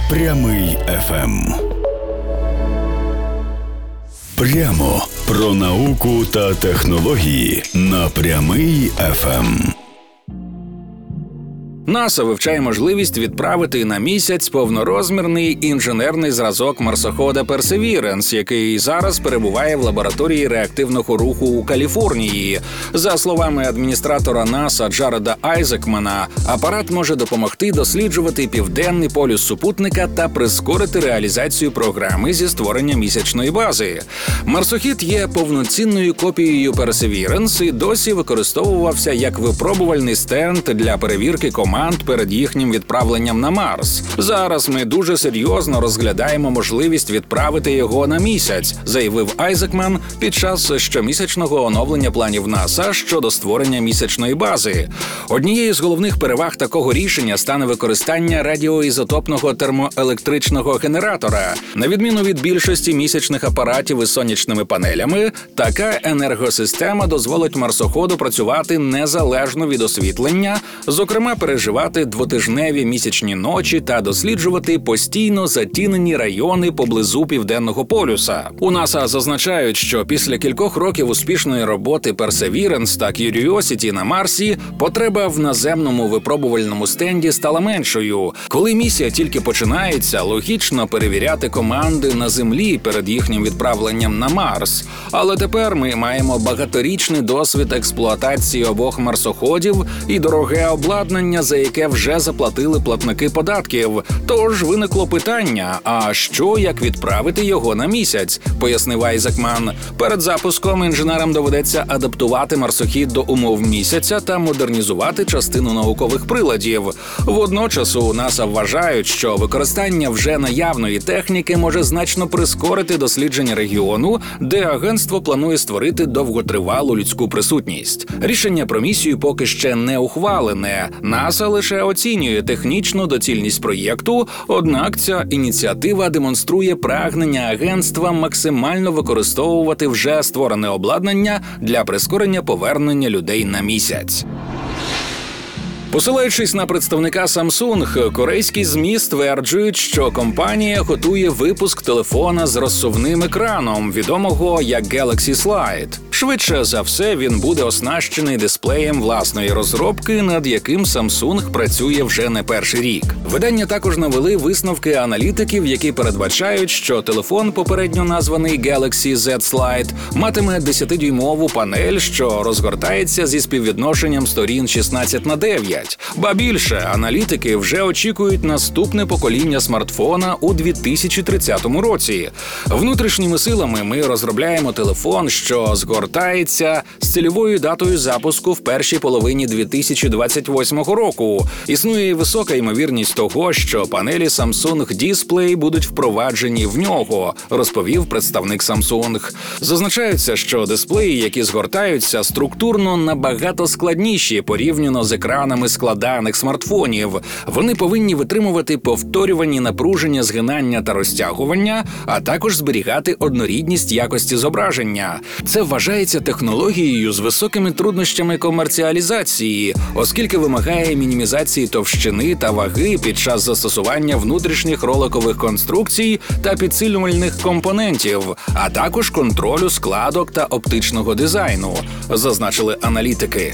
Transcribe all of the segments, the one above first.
Прямий ФМ. Прямо про науку та технології на Прямий ФМ. НАСА вивчає можливість відправити на місяць повнорозмірний інженерний зразок марсохода Perseverance, який зараз перебуває в лабораторії реактивного руху у Каліфорнії. За словами адміністратора НАСА Джареда Айзекмана, апарат може допомогти досліджувати південний полюс супутника та прискорити реалізацію програми зі створення місячної бази. Марсохід є повноцінною копією Perseverance і досі використовувався як випробувальний стенд для перевірки команд перед їхнім відправленням на Марс. Зараз ми дуже серйозно розглядаємо можливість відправити його на місяць, заявив Айзекман під час щомісячного оновлення планів НАСА щодо створення місячної бази. Однією з головних переваг такого рішення стане використання радіоізотопного термоелектричного генератора. На відміну від більшості місячних апаратів із сонячними панелями, така енергосистема дозволить марсоходу працювати незалежно від освітлення, зокрема переживати двотижневі місячні ночі та досліджувати постійно затінені райони поблизу Південного полюса. У НАСА зазначають, що після кількох років успішної роботи Perseverance та Curiosity на Марсі потреба в наземному випробувальному стенді стала меншою. Коли місія тільки починається, логічно перевіряти команди на Землі перед їхнім відправленням на Марс. Але тепер ми маємо багаторічний досвід експлуатації обох марсоходів і дороге обладнання, за яке вже заплатили платники податків. Тож виникло питання, а що, як відправити його на місяць, пояснив Айзекман. Перед запуском інженерам доведеться адаптувати марсохід до умов місяця та модернізувати частину наукових приладів. Водночас у НАСА вважають, що використання вже наявної техніки може значно прискорити дослідження регіону, де агентство планує створити довготривалу людську присутність. Рішення про місію поки ще не ухвалене. НАСА лише оцінює технічну доцільність проєкту, однак ця ініціатива демонструє прагнення агентства максимально використовувати вже створене обладнання для прискорення повернення людей на місяць. Посилаючись на представника Samsung, корейські ЗМІ стверджують, що компанія готує випуск телефона з розсувним екраном, відомого як Galaxy Slide. Швидше за все, він буде оснащений дисплеєм власної розробки, над яким Samsung працює вже не перший рік. Видання також навели висновки аналітиків, які передбачають, що телефон, попередньо названий Galaxy Z Slide, матиме 10-дюймову панель, що розгортається зі співвідношенням сторін 16:9. Ба більше, аналітики вже очікують наступне покоління смартфона у 2030 році. Внутрішніми силами ми розробляємо телефон, що згортається з цільовою датою запуску в першій половині 2028 року. Існує висока ймовірність того, що панелі Samsung Display будуть впроваджені в нього, розповів представник Samsung. Зазначається, що дисплеї, які згортаються, структурно набагато складніші порівняно з екранами складаних смартфонів. Вони повинні витримувати повторювані напруження згинання та розтягування, а також зберігати однорідність якості зображення. Це вважається технологією з високими труднощами комерціалізації, оскільки вимагає мінімізації товщини та ваги під час застосування внутрішніх роликових конструкцій та підсилювальних компонентів, а також контролю складок та оптичного дизайну, зазначили аналітики.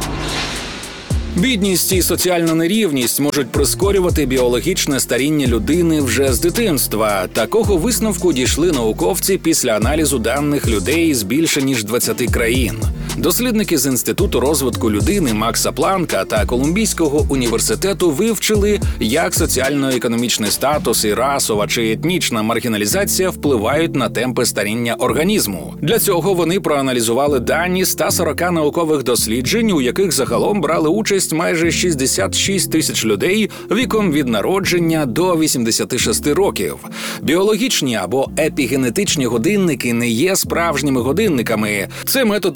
Бідність і соціальна нерівність можуть прискорювати біологічне старіння людини вже з дитинства. Такого висновку дійшли науковці після аналізу даних людей з більше ніж 20 країн. Дослідники з Інституту розвитку людини Макса Планка та Колумбійського університету вивчили, як соціально-економічний статус і расова чи етнічна маргіналізація впливають на темпи старіння організму. Для цього вони проаналізували дані 140 наукових досліджень, у яких загалом брали участь майже 66 тисяч людей віком від народження до 86 років. Біологічні або епігенетичні годинники не є справжніми годинниками. Це метод оцінки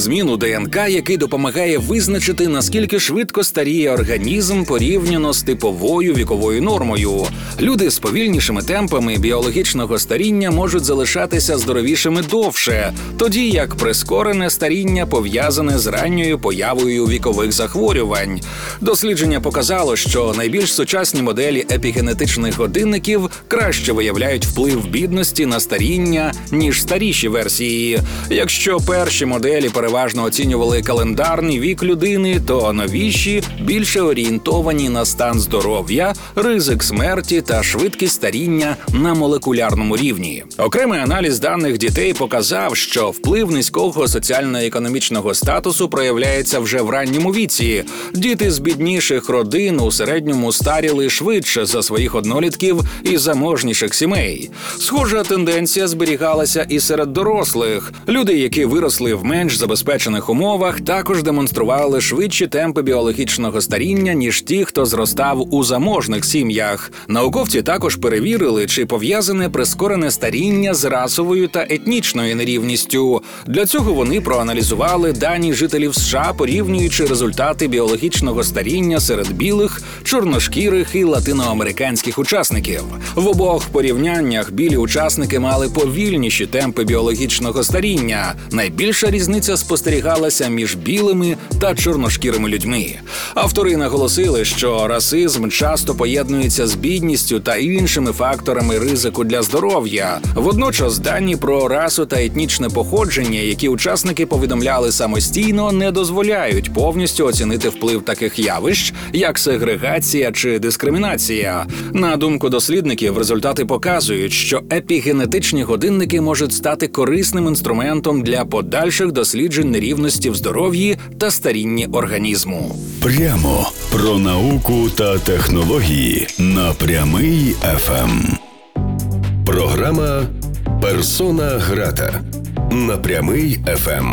змін у ДНК, який допомагає визначити, наскільки швидко старіє організм порівняно з типовою віковою нормою. Люди з повільнішими темпами біологічного старіння можуть залишатися здоровішими довше, тоді як прискорене старіння пов'язане з ранньою появою вікових захворювань. Дослідження показало, що найбільш сучасні моделі епігенетичних годинників краще виявляють вплив бідності на старіння, ніж старіші версії. Якщо перші моделі переважно оцінювали календарний вік людини, то новіші більше орієнтовані на стан здоров'я, ризик смерті та швидкість старіння на молекулярному рівні. Окремий аналіз даних дітей показав, що вплив низького соціально-економічного статусу проявляється вже в ранньому віці. Діти з бідніших родин у середньому старіли швидше за своїх однолітків із заможніших сімей. Схожа тенденція зберігалася і серед дорослих. Люди, які виросли в менш забезпечених умовах, також демонстрували швидші темпи біологічного старіння, ніж ті, хто зростав у заможних сім'ях. Науковці також перевірили, чи пов'язане прискорене старіння з расовою та етнічною нерівністю. Для цього вони проаналізували дані жителів США, порівнюючи результати біологічного старіння серед білих, чорношкірих і латиноамериканських учасників. В обох порівняннях білі учасники мали повільніші темпи біологічного старіння. Найбільша різниця спостерігалася між білими та чорношкірими людьми. Автори наголосили, що расизм часто поєднується з бідністю та іншими факторами ризику для здоров'я. Водночас дані про расу та етнічне походження, які учасники повідомляли самостійно, не дозволяють повністю оцінити вплив таких явищ, як сегрегація чи дискримінація. На думку дослідників, результати показують, що епігенетичні годинники можуть стати корисним інструментом для подальших досліджень нерівності в здоров'ї та старінні організму. Прямо про науку та технології на Прямий ФМ. Програма «Персона грата» на Прямий ФМ.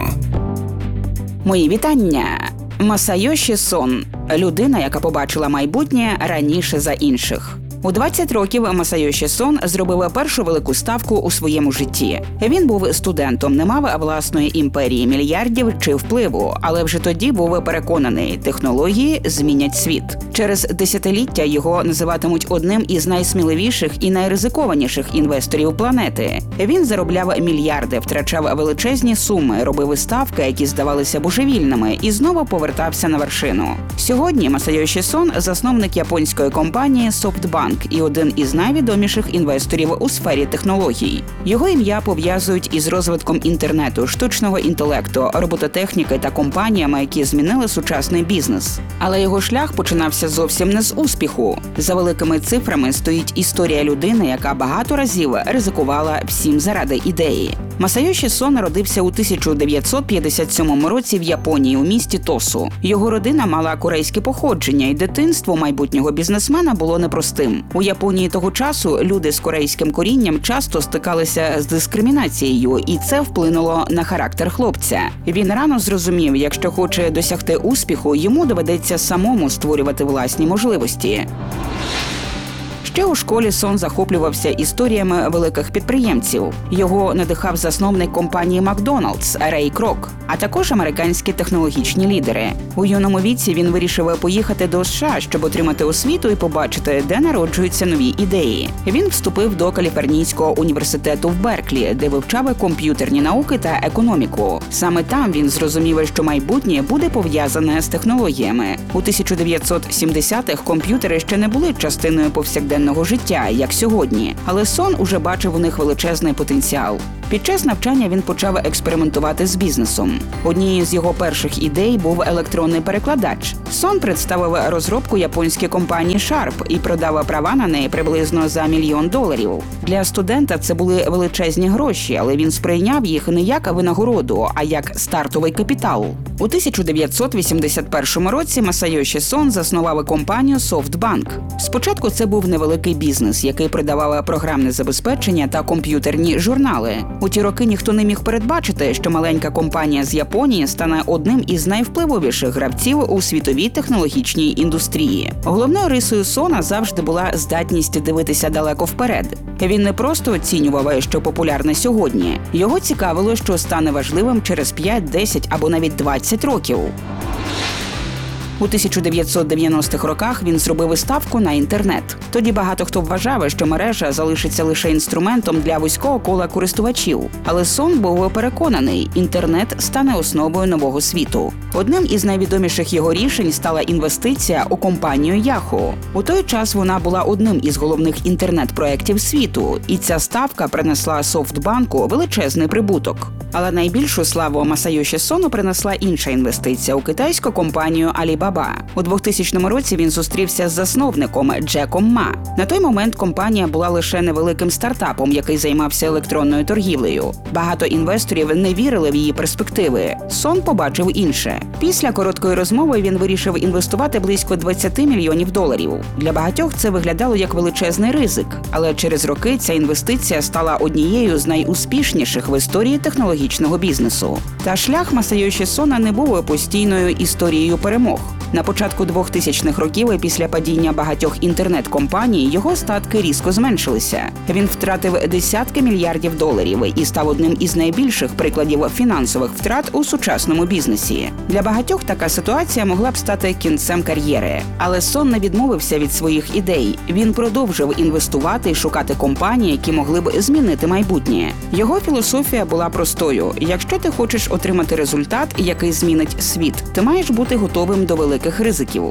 Мої вітання! Масайоші Сон – людина, яка побачила майбутнє раніше за інших. У 20 років Масайоші Сон зробив першу велику ставку у своєму житті. Він був студентом, не мав власної імперії, мільярдів чи впливу, але вже тоді був переконаний – технології змінять світ. Через десятиліття його називатимуть одним із найсміливіших і найризикованіших інвесторів планети. Він заробляв мільярди, втрачав величезні суми, робив ставки, які здавалися божевільними, і знову повертався на вершину. Сьогодні Масайоші Сон – засновник японської компанії SoftBank і один із найвідоміших інвесторів у сфері технологій. Його ім'я пов'язують із розвитком інтернету, штучного інтелекту, робототехніки та компаніями, які змінили сучасний бізнес. Але його шлях починався зовсім не з успіху. За великими цифрами стоїть історія людини, яка багато разів ризикувала всім заради ідеї. Масайоші Сон народився у 1957 році в Японії у місті Тосу. Його родина мала корейське походження, і дитинство майбутнього бізнесмена було непростим. У Японії того часу люди з корейським корінням часто стикалися з дискримінацією, і це вплинуло на характер хлопця. Він рано зрозумів, якщо хоче досягти успіху, йому доведеться самому створювати власні можливості. Ще у школі Сон захоплювався історіями великих підприємців. Його надихав засновник компанії «Макдональдс» Рей Крок, а також американські технологічні лідери. У юному віці він вирішив поїхати до США, щоб отримати освіту і побачити, де народжуються нові ідеї. Він вступив до Каліфорнійського університету в Берклі, де вивчав комп'ютерні науки та економіку. Саме там він зрозумів, що майбутнє буде пов'язане з технологіями. У 1970-х комп'ютери ще не були частиною повсякденного життя, як сьогодні, але Сон уже бачив у них величезний потенціал. Під час навчання він почав експериментувати з бізнесом. Однією з його перших ідей був електронний перекладач. Сон представив розробку японській компанії Sharp і продав права на неї приблизно за $1 мільйон. Для студента це були величезні гроші, але він сприйняв їх не як винагороду, а як стартовий капітал. У 1981 році Масайоші Сон заснував компанію SoftBank. Спочатку це був невеликий бізнес, який продавав програмне забезпечення та комп'ютерні журнали. У ті роки ніхто не міг передбачити, що маленька компанія з Японії стане одним із найвпливовіших гравців у світовій технологічній індустрії. Головною рисою Сона завжди була здатність дивитися далеко вперед. Він не просто оцінював, що популярне сьогодні. Його цікавило, що стане важливим через 5, 10 або навіть 20 років. У 1990-х роках він зробив ставку на інтернет. Тоді багато хто вважав, що мережа залишиться лише інструментом для вузького кола користувачів. Але Сон був переконаний, інтернет стане основою нового світу. Одним із найвідоміших його рішень стала інвестиція у компанію Yahoo. У той час вона була одним із головних інтернет-проєктів світу, і ця ставка принесла Софтбанку величезний прибуток. Але найбільшу славу Масайоші Сону принесла інша інвестиція у китайську компанію Alibaba. У 2000 році він зустрівся з засновником Джеком Ма. На той момент компанія була лише невеликим стартапом, який займався електронною торгівлею. Багато інвесторів не вірили в її перспективи. Сон побачив інше. Після короткої розмови він вирішив інвестувати близько $20 мільйонів. Для багатьох це виглядало як величезний ризик, але через роки ця інвестиція стала однією з найуспішніших в історії технологічного бізнесу. Та шлях Масайоші Сона не був постійною історією перемог. На початку 2000-х років, після падіння багатьох інтернет-компаній, його статки різко зменшилися. Він втратив десятки мільярдів доларів і став одним із найбільших прикладів фінансових втрат у сучасному бізнесі. Для багатьох така ситуація могла б стати кінцем кар'єри. Але Сон не відмовився від своїх ідей. Він продовжив інвестувати і шукати компанії, які могли б змінити майбутнє. Його філософія була простою. Якщо ти хочеш отримати результат, який змінить світ, ти маєш бути готовим до великих ризиків.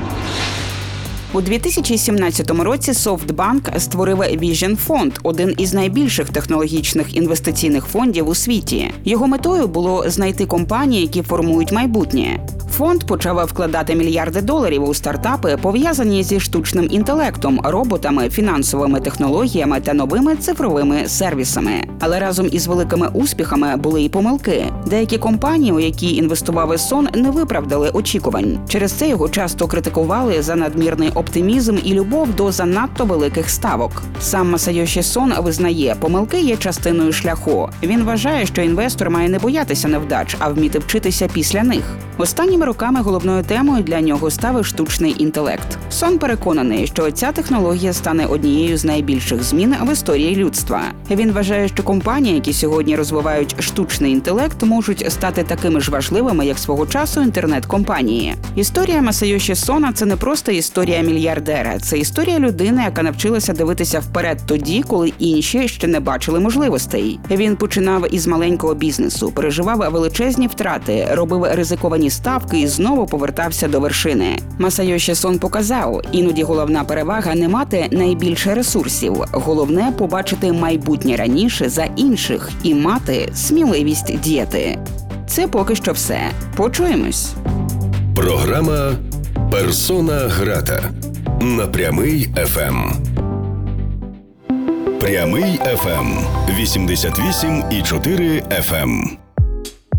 У 2017 році SoftBank створив Vision Fund, один із найбільших технологічних інвестиційних фондів у світі. Його метою було знайти компанії, які формують майбутнє. Фонд почав вкладати мільярди доларів у стартапи, пов'язані зі штучним інтелектом, роботами, фінансовими технологіями та новими цифровими сервісами. Але разом із великими успіхами були й помилки. Деякі компанії, у які інвестував Сон, не виправдали очікувань. Через це його часто критикували за надмірний оптимізм і любов до занадто великих ставок. Сам Масайоші Сон визнає, помилки є частиною шляху. Він вважає, що інвестор має не боятися невдач, а вміти вчитися після них. Останніми роками головною темою для нього став штучний інтелект. Сон переконаний, що ця технологія стане однією з найбільших змін в історії людства. Він вважає, що компанії, які сьогодні розвивають штучний інтелект, можуть стати такими ж важливими, як свого часу інтернет-компанії. Історія Масайоші Сона – це не просто історія мільярдера, це історія людини, яка навчилася дивитися вперед тоді, коли інші ще не бачили можливостей. Він починав із маленького бізнесу, переживав величезні втрати, робив ризиковані ставки і знову повертався до вершини. Масайоші Сон показав, іноді головна перевага не мати найбільше ресурсів. Головне – побачити майбутнє раніше за інших і мати сміливість діяти. Це поки що все. Почуємось. Програма «Персона Грата» на Прямий ФМ. Прямий ФМ 88,4 FM.